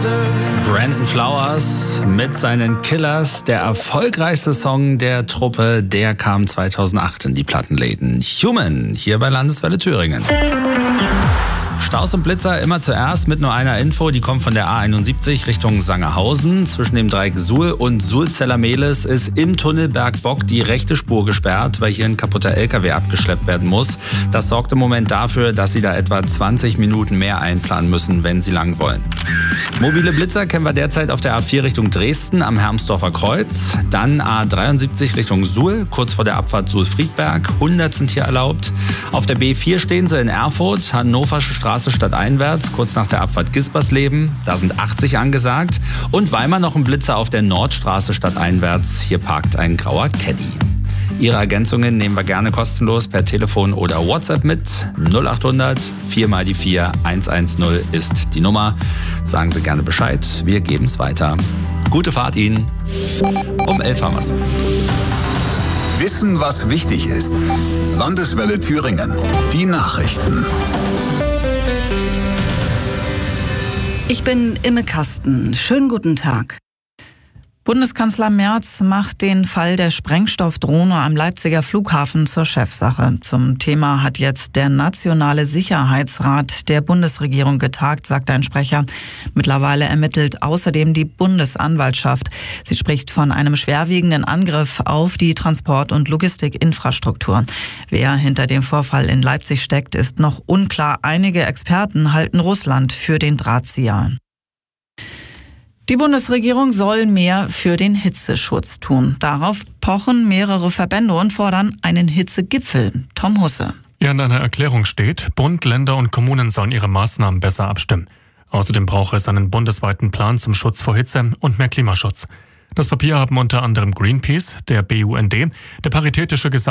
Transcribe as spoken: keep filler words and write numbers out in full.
Brandon Flowers mit seinen Killers, der erfolgreichste Song der Truppe, der kam zweitausendacht in die Plattenläden. Human, hier bei Landeswelle Thüringen. Staus und Blitzer immer zuerst mit nur einer Info, die kommt von der A einundsiebzig Richtung Sangerhausen. Zwischen dem Dreieck Suhl und Sulzeller-Mehlis ist im Tunnel Bergbock die rechte Spur gesperrt, weil hier ein kaputter L K W abgeschleppt werden muss. Das sorgt im Moment dafür, dass Sie da etwa zwanzig Minuten mehr einplanen müssen, wenn Sie lang wollen. Mobile Blitzer kennen wir derzeit auf der A vier Richtung Dresden am Hermsdorfer Kreuz. Dann A dreiundsiebzig Richtung Suhl, kurz vor der Abfahrt Suhl-Friedberg. hundert sind hier erlaubt. Auf der B vier stehen Sie in Erfurt, Hannoversche Straße stadteinwärts, kurz nach der Abfahrt Gispersleben. Da sind achtzig angesagt. Und Weimar noch ein Blitzer auf der Nordstraße stadteinwärts. Hier parkt ein grauer Caddy. Ihre Ergänzungen nehmen wir gerne kostenlos per Telefon oder WhatsApp mit. null achthundert vier mal die vier hundertzehn ist die Nummer. Sagen Sie gerne Bescheid, wir geben es weiter. Gute Fahrt Ihnen. Um elf haben wir's. Wissen, was wichtig ist. Landeswelle Thüringen. Die Nachrichten. Ich bin Imme Kasten. Schönen guten Tag. Bundeskanzler Merz macht den Fall der Sprengstoffdrohne am Leipziger Flughafen zur Chefsache. Zum Thema hat jetzt der Nationale Sicherheitsrat der Bundesregierung getagt, sagt ein Sprecher. Mittlerweile ermittelt außerdem die Bundesanwaltschaft. Sie spricht von einem schwerwiegenden Angriff auf die Transport- und Logistikinfrastruktur. Wer hinter dem Vorfall in Leipzig steckt, ist noch unklar. Einige Experten halten Russland für den Drahtzieher. Die Bundesregierung soll mehr für den Hitzeschutz tun. Darauf pochen mehrere Verbände und fordern einen Hitzegipfel. Tom Husse. Ja, in einer Erklärung steht, Bund, Länder und Kommunen sollen ihre Maßnahmen besser abstimmen. Außerdem brauche es einen bundesweiten Plan zum Schutz vor Hitze und mehr Klimaschutz. Das Papier haben unter anderem Greenpeace, der B U N D, der Paritätische Gesamt